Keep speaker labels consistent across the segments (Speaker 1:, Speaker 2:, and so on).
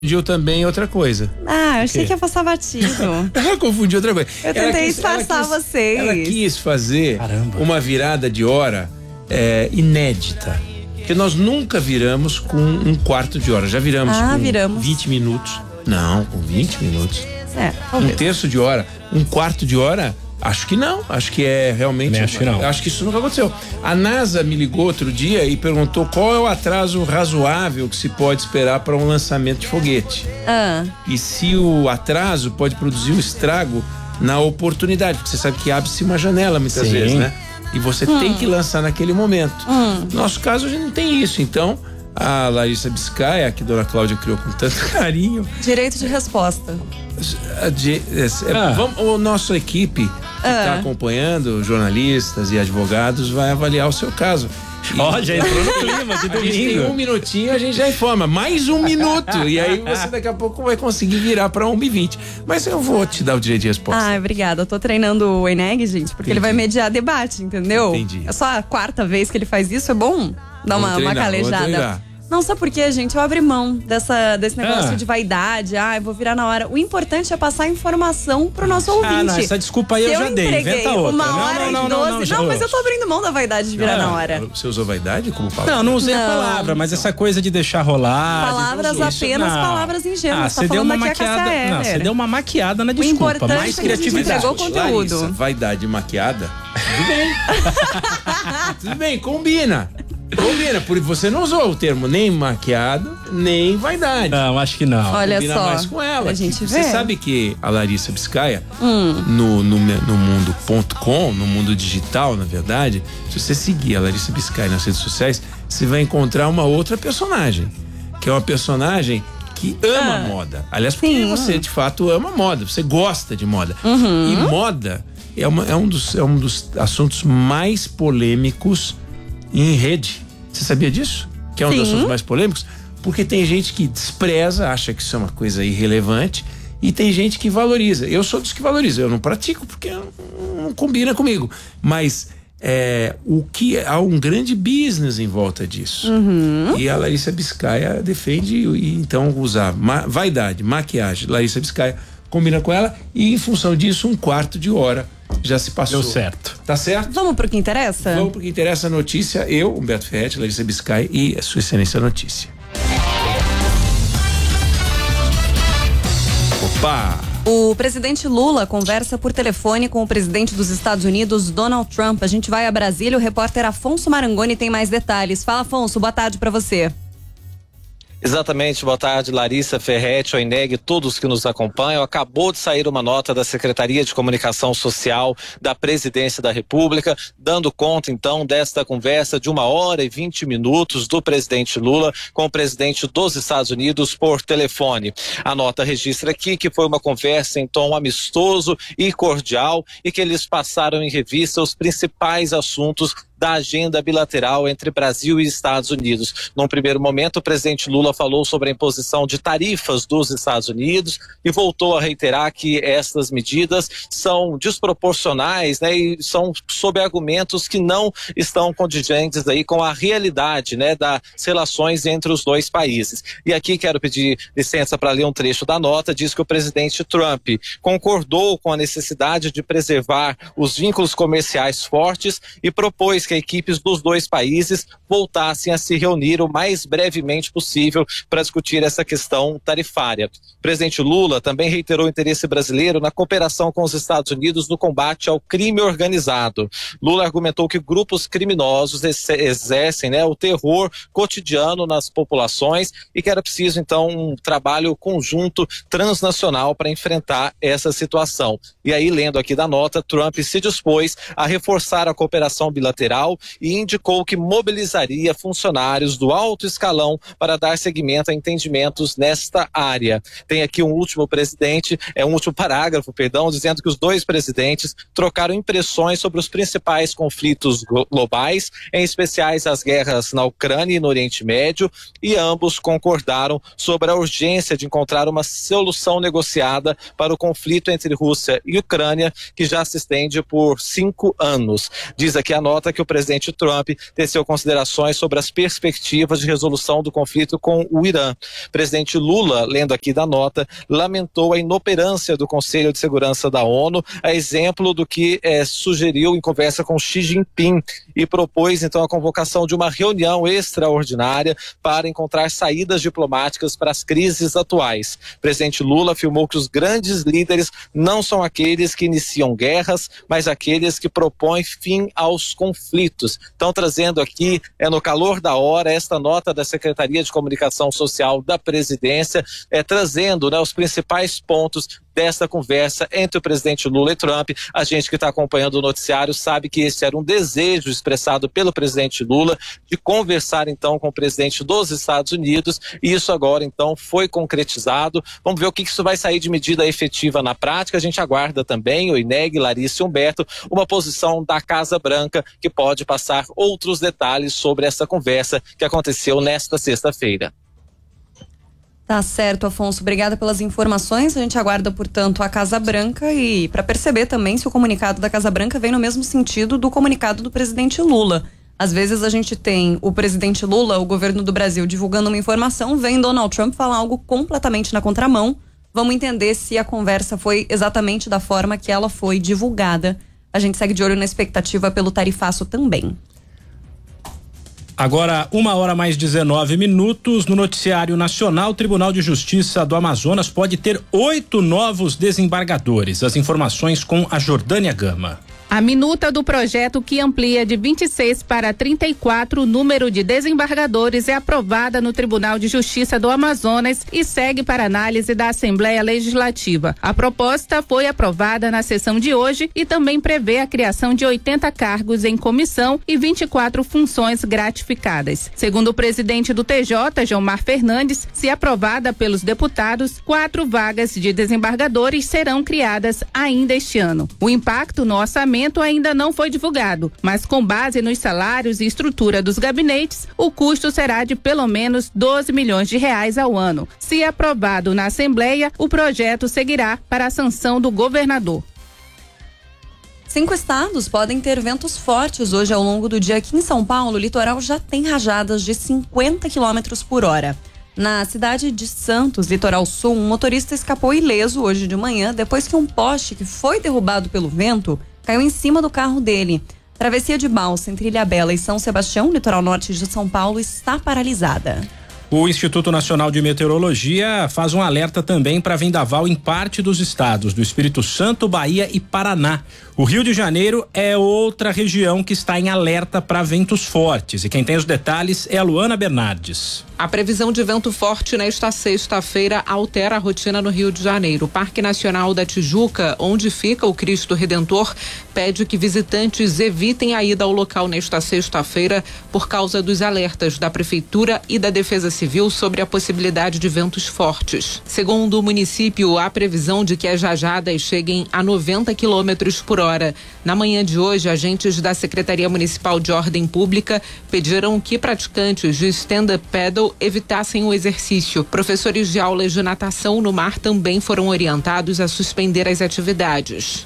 Speaker 1: confundiu também outra coisa.
Speaker 2: Ah, eu achei que ia passar batido.
Speaker 1: Ela confundiu outra coisa.
Speaker 2: Eu tentei disfarçar vocês.
Speaker 1: Ela quis fazer uma virada de hora inédita. Porque nós nunca viramos com um quarto de hora. Já viramos com
Speaker 2: viramos.
Speaker 1: 20 minutos. Não, com 20 minutos.
Speaker 2: Um
Speaker 1: terço de hora. Um quarto de hora. Acho que não, acho que é realmente.
Speaker 3: Acho que não.
Speaker 1: Acho que isso nunca aconteceu. A NASA me ligou outro dia e perguntou qual é o atraso razoável que se pode esperar para um lançamento de foguete. E se o atraso pode produzir um estrago na oportunidade, porque você sabe que abre-se uma janela muitas vezes, né? E você tem que lançar naquele momento. No nosso caso, a gente não tem isso, então. A Larissa Biscaia, que a dona Cláudia criou com tanto carinho.
Speaker 2: Direito de resposta.
Speaker 1: A nossa equipe que está acompanhando, jornalistas e advogados, vai avaliar o seu caso.
Speaker 3: Já entrou no clima de domingo.
Speaker 1: A gente tem um minutinho, a gente já informa. Mais um minuto. E aí você daqui a pouco vai conseguir virar para 1h20. Mas eu vou te dar o direito de resposta.
Speaker 2: Obrigada. Eu tô treinando o Eneg, gente, porque ele vai mediar debate, entendeu?
Speaker 1: Entendi.
Speaker 2: É só a 4ª vez que ele faz isso, é bom dar uma calejada. Não, sabe por quê, gente? Eu abri mão desse negócio de vaidade. Eu vou virar na hora. O importante é passar informação pro nosso ouvinte.
Speaker 3: Não, essa desculpa aí eu já dei. Inventa outra.
Speaker 2: 1h12. Não, mas eu tô abrindo mão da vaidade de virar na hora.
Speaker 1: Você usou vaidade como palavra?
Speaker 3: Não usei a palavra, mas essa coisa de deixar rolar.
Speaker 2: Palavras apenas, palavras ingênuas.
Speaker 3: Você deu uma maquiada. Você deu uma maquiada na desculpa. Mais criatividade.
Speaker 2: Entregou conteúdo.
Speaker 1: Larissa, vaidade maquiada. Tudo bem. Tudo bem, combina, porque você não usou o termo nem maquiado, nem vaidade.
Speaker 3: Não, acho que não.
Speaker 2: Olha
Speaker 1: combina
Speaker 2: só,
Speaker 1: mais com ela.
Speaker 2: a gente
Speaker 1: Você sabe que a Larissa Biscaia, no mundo.com, no mundo digital, na verdade, se você seguir a Larissa Biscaia nas redes sociais, você vai encontrar uma outra personagem, que é uma personagem que ama moda. Aliás, porque você de fato ama moda, você gosta de moda. E moda é um dos assuntos mais polêmicos em rede. Você sabia disso? Que é um dos assuntos mais polêmicos? Porque tem gente que despreza, acha que isso é uma coisa irrelevante, e tem gente que valoriza. Eu sou dos que valoriza. Eu não pratico porque não combina comigo. Mas há um grande business em volta disso. E a Larissa Biscaia defende, então, usar vaidade, maquiagem. Larissa Biscaia combina com ela, e em função disso, um quarto de hora já se passou.
Speaker 3: Deu certo.
Speaker 1: Tá certo?
Speaker 2: Vamos pro que interessa?
Speaker 1: Vamos pro que interessa. A notícia, eu, Humberto Ferretti, Larissa Biscaia e a Sua Excelência a Notícia. Opa!
Speaker 2: O presidente Lula conversa por telefone com o presidente dos Estados Unidos, Donald Trump. A gente vai a Brasília, o repórter Afonso Marangoni tem mais detalhes. Fala, Afonso, boa tarde pra você.
Speaker 4: Exatamente, boa tarde, Larissa, Ferretti, Oineg, todos que nos acompanham. Acabou de sair uma nota da Secretaria de Comunicação Social da Presidência da República, dando conta então desta conversa de 1h20 do presidente Lula com o presidente dos Estados Unidos por telefone. A nota registra aqui que foi uma conversa em tom amistoso e cordial e que eles passaram em revista os principais assuntos da agenda bilateral entre Brasil e Estados Unidos. Num primeiro momento, o presidente Lula falou sobre a imposição de tarifas dos Estados Unidos e voltou a reiterar que essas medidas são desproporcionais, né, e são sob argumentos que não estão condigentes aí com a realidade, né, das relações entre os dois países. E aqui quero pedir licença para ler um trecho da nota. Diz que o presidente Trump concordou com a necessidade de preservar os vínculos comerciais fortes e propôs que equipes dos dois países voltassem a se reunir o mais brevemente possível para discutir essa questão tarifária. O presidente Lula também reiterou o interesse brasileiro na cooperação com os Estados Unidos no combate ao crime organizado. Lula argumentou que grupos criminosos exercem, né, o terror cotidiano nas populações e que era preciso, então, um trabalho conjunto transnacional para enfrentar essa situação. E aí, lendo aqui da nota, Trump se dispôs a reforçar a cooperação bilateral e indicou que mobilizaria funcionários do alto escalão para dar seguimento a entendimentos nesta área. Tem aqui um último parágrafo, dizendo que os dois presidentes trocaram impressões sobre os principais conflitos globais, em especiais as guerras na Ucrânia e no Oriente Médio, e ambos concordaram sobre a urgência de encontrar uma solução negociada para o conflito entre Rússia e Ucrânia, que já se estende por 5 anos. Diz aqui a nota que o presidente Trump teceu considerações sobre as perspectivas de resolução do conflito com o Irã. O presidente Lula, lendo aqui da nota, lamentou a inoperância do Conselho de Segurança da ONU, a exemplo do que sugeriu em conversa com Xi Jinping, e propôs então a convocação de uma reunião extraordinária para encontrar saídas diplomáticas para as crises atuais. O presidente Lula afirmou que os grandes líderes não são aqueles que iniciam guerras, mas aqueles que propõem fim aos conflitos. Então, trazendo aqui, no calor da hora, esta nota da Secretaria de Comunicação Social da Presidência, trazendo, né, os principais pontos desta conversa entre o presidente Lula e Trump. A gente que está acompanhando o noticiário sabe que esse era um desejo expressado pelo presidente Lula de conversar então com o presidente dos Estados Unidos, e isso agora então foi concretizado. Vamos ver o que isso vai sair de medida efetiva na prática. A gente aguarda também, o INEG, Larissa e Humberto, uma posição da Casa Branca que pode passar outros detalhes sobre essa conversa que aconteceu nesta sexta-feira.
Speaker 2: Tá certo, Afonso. Obrigada pelas informações. A gente aguarda, portanto, a Casa Branca, e para perceber também se o comunicado da Casa Branca vem no mesmo sentido do comunicado do presidente Lula. Às vezes a gente tem o presidente Lula, o governo do Brasil, divulgando uma informação, vem Donald Trump falar algo completamente na contramão. Vamos entender se a conversa foi exatamente da forma que ela foi divulgada. A gente segue de olho na expectativa pelo tarifaço também.
Speaker 3: Agora, 1h mais 19. No Noticiário Nacional, o Tribunal de Justiça do Amazonas pode ter 8 novos desembargadores. As informações com a Jordânia Gama.
Speaker 5: A minuta do projeto, que amplia de 26 para 34 o número de desembargadores, é aprovada no Tribunal de Justiça do Amazonas e segue para análise da Assembleia Legislativa. A proposta foi aprovada na sessão de hoje e também prevê a criação de 80 cargos em comissão e 24 funções gratificadas. Segundo o presidente do TJ, Gilmar Fernandes, se aprovada pelos deputados, 4 vagas de desembargadores serão criadas ainda este ano. O impacto no orçamento ainda não foi divulgado, mas com base nos salários e estrutura dos gabinetes, o custo será de pelo menos 12 milhões de reais ao ano. Se aprovado na Assembleia, o projeto seguirá para a sanção do governador.
Speaker 2: 5 estados podem ter ventos fortes hoje ao longo do dia. Aqui em São Paulo, o litoral já tem rajadas de 50 km por hora. Na cidade de Santos, litoral sul, um motorista escapou ileso hoje de manhã depois que um poste que foi derrubado pelo vento caiu em cima do carro dele. Travessia de balsa entre Ilhabela e São Sebastião, litoral norte de São Paulo, está paralisada.
Speaker 3: O Instituto Nacional de Meteorologia faz um alerta também para vendaval em parte dos estados do Espírito Santo, Bahia e Paraná. O Rio de Janeiro é outra região que está em alerta para ventos fortes. E quem tem os detalhes é a Luana Bernardes.
Speaker 6: A previsão de vento forte nesta sexta-feira altera a rotina no Rio de Janeiro. O Parque Nacional da Tijuca, onde fica o Cristo Redentor, pede que visitantes evitem a ida ao local nesta sexta-feira por causa dos alertas da Prefeitura e da Defesa Civil sobre a possibilidade de ventos fortes. Segundo o município, há previsão de que as rajadas cheguem a 90 km por hora. Na manhã de hoje, agentes da Secretaria Municipal de Ordem Pública pediram que praticantes de stand-up paddle evitassem o exercício. Professores de aulas de natação no mar também foram orientados a suspender as atividades.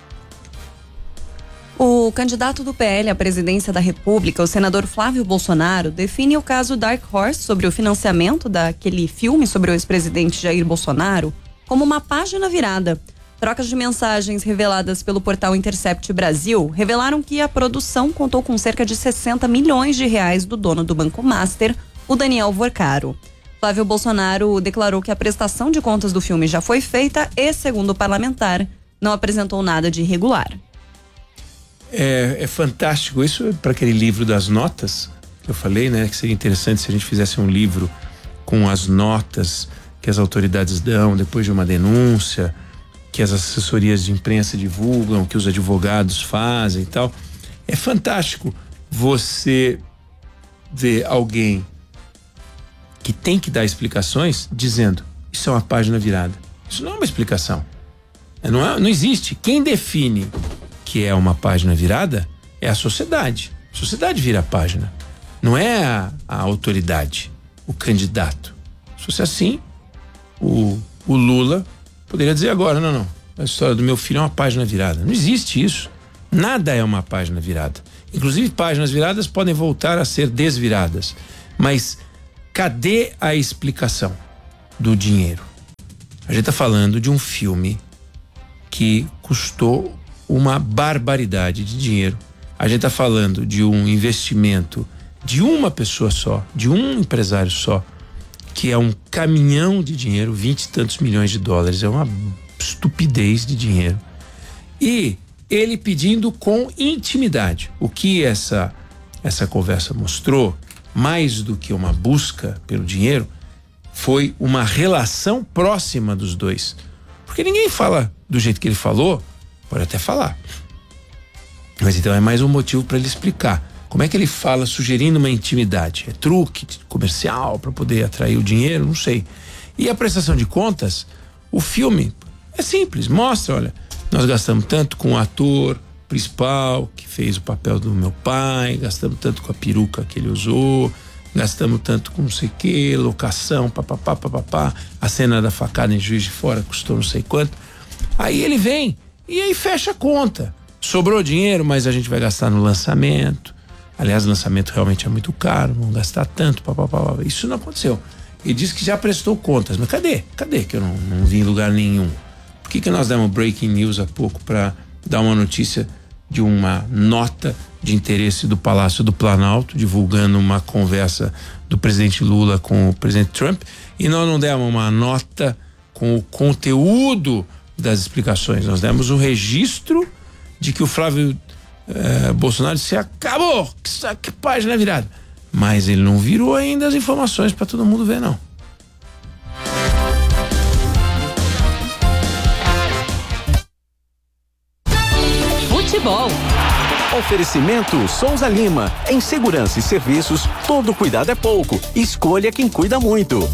Speaker 2: O candidato do PL à presidência da República, o senador Flávio Bolsonaro, define o caso Dark Horse sobre o financiamento daquele filme sobre o ex-presidente Jair Bolsonaro como uma página virada. Trocas de mensagens reveladas pelo portal Intercept Brasil revelaram que a produção contou com cerca de 60 milhões de reais do dono do Banco Master, o Daniel Vorcaro. Flávio Bolsonaro declarou que a prestação de contas do filme já foi feita e, segundo o parlamentar, não apresentou nada de irregular.
Speaker 1: É fantástico isso para aquele livro das notas que eu falei, né? Que seria interessante se a gente fizesse um livro com as notas que as autoridades dão depois de uma denúncia, que as assessorias de imprensa divulgam, que os advogados fazem e tal. É fantástico você ver alguém que tem que dar explicações dizendo: isso é uma página virada. Isso não é uma explicação. Não existe. Quem define que é uma página virada é a sociedade. A sociedade vira a página. Não é a autoridade, o candidato. Se fosse assim, o Lula poderia dizer agora: não, a história do meu filho é uma página virada. Não existe isso. Nada é uma página virada. Inclusive, páginas viradas podem voltar a ser desviradas. Mas cadê a explicação do dinheiro? A gente está falando de um filme que custou uma barbaridade de dinheiro. A gente está falando de um investimento de uma pessoa só, de um empresário só, que é um caminhão de dinheiro, 20 e tantos milhões de dólares. É uma estupidez de dinheiro. E ele pedindo com intimidade. O que essa conversa mostrou, mais do que uma busca pelo dinheiro, foi uma relação próxima dos dois. Porque ninguém fala do jeito que ele falou, pode até falar. Mas então é mais um motivo para ele explicar. Como é que ele fala sugerindo uma intimidade? É truque comercial para poder atrair o dinheiro? Não sei. E a prestação de contas, o filme é simples, mostra, olha, nós gastamos tanto com o ator principal que fez o papel do meu pai, gastamos tanto com a peruca que ele usou, gastamos tanto com não sei o que, locação, papapá, a cena da facada em Juiz de Fora custou não sei quanto. Aí ele vem e aí fecha a conta. Sobrou dinheiro, mas a gente vai gastar no lançamento. Aliás, o lançamento realmente é muito caro, vamos gastar tanto, papapá. Isso não aconteceu. Ele disse que já prestou contas, mas cadê? Cadê que eu não vi em lugar nenhum? Por que nós demos breaking news há pouco para dar uma notícia de uma nota de interesse do Palácio do Planalto, divulgando uma conversa do presidente Lula com o presidente Trump, e nós não demos uma nota com o conteúdo das explicações? Nós demos o registro de que o Flávio Bolsonaro disse: acabou, que página virada. Mas ele não virou ainda as informações para todo mundo ver, não.
Speaker 7: Futebol. Oferecimento Souza Lima. Em segurança e serviços, todo cuidado é pouco. Escolha quem cuida muito.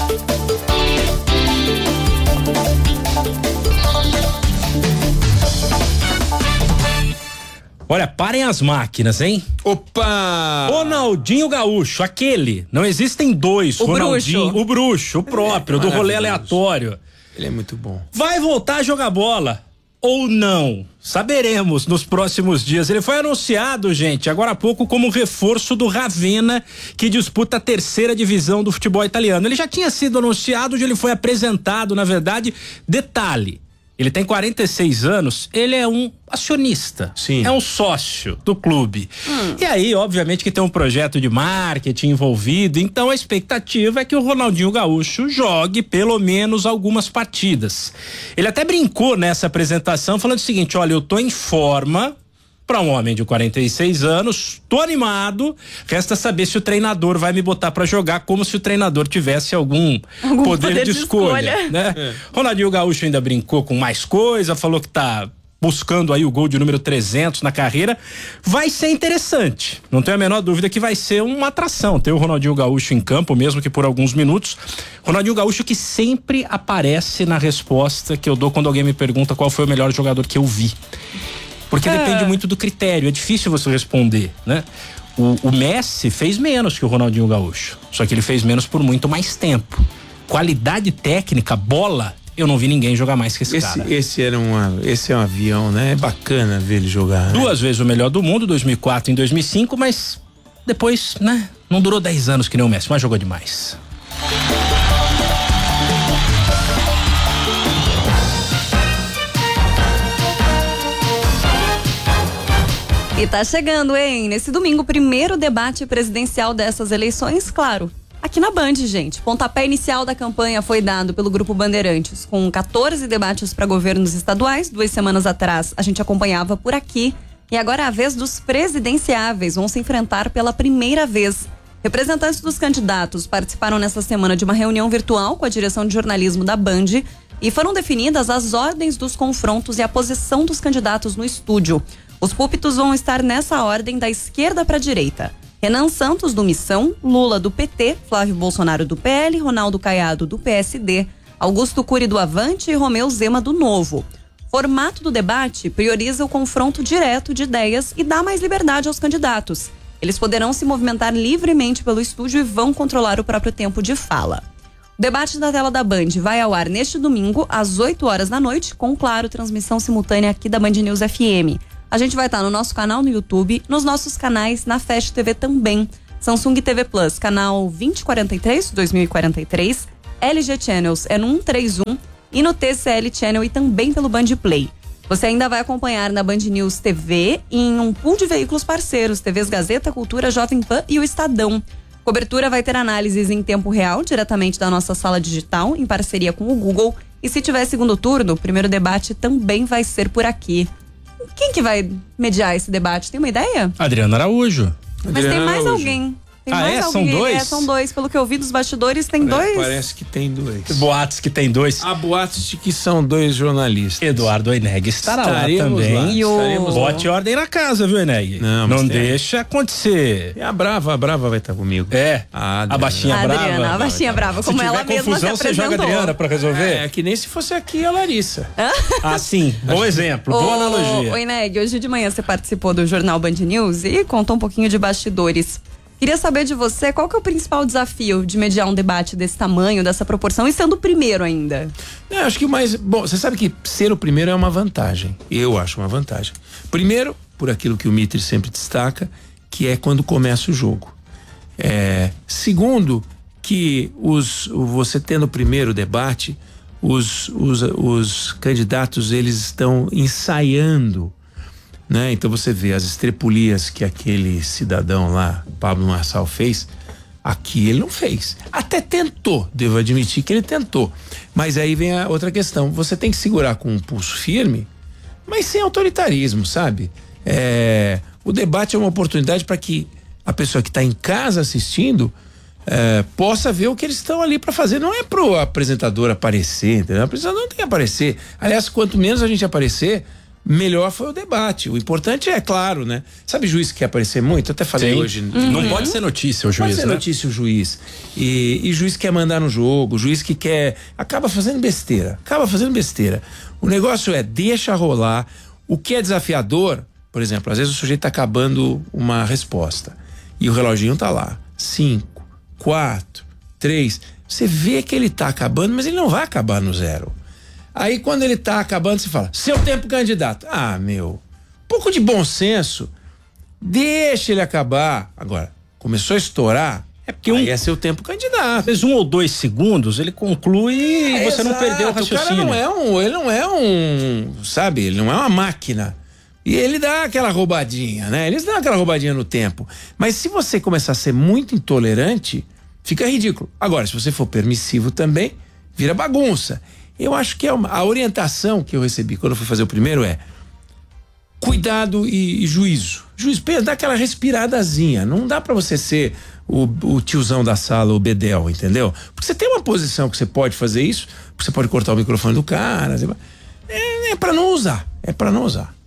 Speaker 3: Olha, parem as máquinas, hein?
Speaker 1: Opa!
Speaker 3: Ronaldinho Gaúcho, aquele. Não existem dois.
Speaker 2: O
Speaker 3: Ronaldinho,
Speaker 2: bruxo.
Speaker 3: O bruxo, o próprio, do rolê aleatório.
Speaker 1: Ele é muito bom.
Speaker 3: Vai voltar a jogar bola ou não? Saberemos nos próximos dias. Ele foi anunciado, gente, agora há pouco como reforço do Ravenna, que disputa a 3ª divisão do futebol italiano. Ele já tinha sido anunciado, hoje ele foi apresentado, na verdade. Detalhe, ele tem 46 anos, ele é um acionista.
Speaker 1: Sim.
Speaker 3: É um sócio do clube. E aí, obviamente que tem um projeto de marketing envolvido, então a expectativa é que o Ronaldinho Gaúcho jogue pelo menos algumas partidas. Ele até brincou nessa apresentação falando o seguinte: olha, eu tô em forma para um homem de 46 anos, tô animado, resta saber se o treinador vai me botar para jogar, como se o treinador tivesse algum poder de escolha, né? Ronaldinho Gaúcho ainda brincou com mais coisa, falou que tá buscando aí o gol de número 300 na carreira. Vai ser interessante, não tenho a menor dúvida que vai ser uma atração ter o Ronaldinho Gaúcho em campo, mesmo que por alguns minutos. Ronaldinho Gaúcho que sempre aparece na resposta que eu dou quando alguém me pergunta qual foi o melhor jogador que eu vi. Porque depende muito do critério, é difícil você responder, né? O Messi fez menos que o Ronaldinho Gaúcho, só que ele fez menos por muito mais tempo. Qualidade técnica, bola, eu não vi ninguém jogar mais que esse cara.
Speaker 1: Esse é um avião, né? É bacana ver ele jogar.
Speaker 3: 2 vezes o melhor do mundo, 2004 e 2005, mas depois, né? Não durou 10 anos que nem o Messi, mas jogou demais.
Speaker 2: E tá chegando, hein? Nesse domingo, o primeiro debate presidencial dessas eleições, claro, aqui na Band, gente. Pontapé inicial da campanha foi dado pelo Grupo Bandeirantes, com 14 debates para governos estaduais. 2 semanas atrás, a gente acompanhava por aqui. E agora é a vez dos presidenciáveis. Vão se enfrentar pela primeira vez. Representantes dos candidatos participaram nesta semana de uma reunião virtual com a direção de jornalismo da Band e foram definidas as ordens dos confrontos e a posição dos candidatos no estúdio. Os púlpitos vão estar nessa ordem da esquerda para a direita. Renan Santos, do Missão, Lula, do PT, Flávio Bolsonaro, do PL, Ronaldo Caiado, do PSD, Augusto Cury, do Avante e Romeu Zema, do Novo. O formato do debate prioriza o confronto direto de ideias e dá mais liberdade aos candidatos. Eles poderão se movimentar livremente pelo estúdio e vão controlar o próprio tempo de fala. O debate da tela da Band vai ao ar neste domingo, às 8 horas da noite, com, claro, transmissão simultânea aqui da Band News FM. A gente vai estar no nosso canal no YouTube, nos nossos canais na Fast TV também. Samsung TV Plus, canal 2043, 2043, LG Channels é no 131 e no TCL Channel e também pelo Band Play. Você ainda vai acompanhar na Band News TV em um pool de veículos parceiros, TVs Gazeta, Cultura, Jovem Pan e o Estadão. Cobertura vai ter análises em tempo real, diretamente da nossa sala digital, em parceria com o Google. E se tiver segundo turno, o primeiro debate também vai ser por aqui. Quem que vai mediar esse debate? Tem uma ideia?
Speaker 3: Adriana Araújo.
Speaker 2: Mas tem mais alguém. Tem mais
Speaker 3: são
Speaker 2: alguém.
Speaker 3: dois?
Speaker 2: São dois. Pelo que eu vi dos bastidores, tem dois.
Speaker 1: Parece que tem dois.
Speaker 3: Boatos que tem dois.
Speaker 1: Há boatos de que são dois jornalistas.
Speaker 3: Eduardo Eneg estará lá também.
Speaker 1: Lá,
Speaker 2: e o...
Speaker 3: Bote ordem na casa, viu, Eneg? Não deixa acontecer.
Speaker 1: E a Brava vai estar comigo.
Speaker 3: A baixinha brava.
Speaker 2: Adriana, a baixinha brava, como ela mesma
Speaker 3: confusão,
Speaker 2: se apresentou.
Speaker 3: você joga a Adriana pra resolver?
Speaker 1: É que nem se fosse aqui a Larissa.
Speaker 3: Sim, bom exemplo, boa analogia.
Speaker 2: Ô Eneg, hoje de manhã você participou do Jornal Band News e contou um pouquinho de bastidores. Queria saber de você, qual que é o principal desafio de mediar um debate desse tamanho, dessa proporção, e sendo o primeiro ainda?
Speaker 1: Acho que o mais... Bom, você sabe que ser o primeiro é uma vantagem. Eu acho uma vantagem. Primeiro, por aquilo que o Mitre sempre destaca, que é quando começa o jogo. Segundo, que você tendo o primeiro debate, os candidatos, eles estão ensaiando, né? Então você vê as estrepulias que aquele cidadão lá, Pablo Marçal, fez, aqui ele não fez. Até tentou, devo admitir que ele tentou. Mas aí vem a outra questão, você tem que segurar com um pulso firme, mas sem autoritarismo, sabe? O debate é uma oportunidade para que a pessoa que está em casa assistindo possa ver o que eles estão ali para fazer. Não é pro apresentador aparecer, entendeu? O apresentador não tem que aparecer. Aliás, quanto menos a gente aparecer, melhor foi o debate. O importante é claro, né? Sabe juiz que quer aparecer muito? Eu até falei hoje.
Speaker 3: Não pode ser notícia o juiz,
Speaker 1: pode ser notícia o juiz. E juiz quer mandar no jogo, juiz que quer... Acaba fazendo besteira. O negócio deixa rolar. O que é desafiador, por exemplo, às vezes o sujeito tá acabando uma resposta e o reloginho tá lá. 5, 4, 3. Você vê que ele tá acabando, mas ele não vai acabar no 0. Aí quando ele tá acabando, você fala, seu tempo, candidato. Um pouco de bom senso, deixa ele acabar. Agora, começou a estourar, porque aí é seu tempo, candidato.
Speaker 3: Às vezes 1 ou 2 segundos, ele conclui e você não perdeu o raciocínio.
Speaker 1: O cara ele não é uma máquina. E ele dá aquela roubadinha, né? Eles dão aquela roubadinha no tempo. Mas se você começar a ser muito intolerante, fica ridículo. Agora, se você for permissivo também, vira bagunça. Eu acho que a orientação que eu recebi quando eu fui fazer o primeiro cuidado e juízo. Dá aquela respiradazinha. Não dá pra você ser o tiozão da sala, o bedel, entendeu? Porque você tem uma posição que você pode fazer isso, você pode cortar o microfone do cara. É pra não usar.